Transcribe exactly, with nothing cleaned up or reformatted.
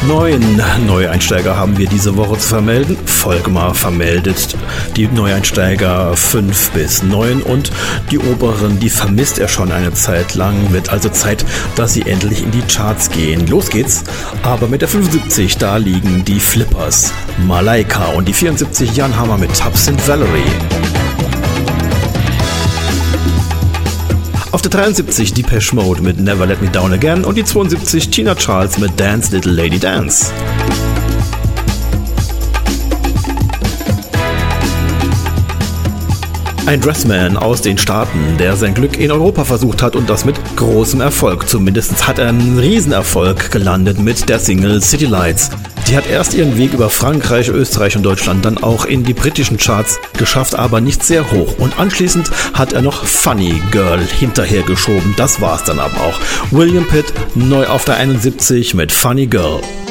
Neun Neueinsteiger haben wir diese Woche zu vermelden. Volkmar vermeldet die Neueinsteiger fünf bis neun und die oberen, die vermisst er schon eine Zeit lang. Wird also Zeit, dass sie endlich in die Charts gehen. Los geht's, aber mit der fünfundsiebzig, da liegen die Flippers, Malaika und die vierundsiebzig Jan Hammer mit Absent Valerie. Auf der dreiundsiebzig Depeche Mode mit Never Let Me Down Again und die zweiundsiebzig Tina Charles mit Dance Little Lady Dance. Ein Dressman aus den Staaten, der sein Glück in Europa versucht hat und das mit großem Erfolg. Zumindest hat er einen Riesenerfolg gelandet mit der Single City Lights. Die hat erst ihren Weg über Frankreich, Österreich und Deutschland, dann auch in die britischen Charts geschafft, aber nicht sehr hoch. Und anschließend hat er noch Funny Girl hinterher geschoben. Das war's dann aber auch. William Pitt neu auf der einundsiebzig mit Funny Girl.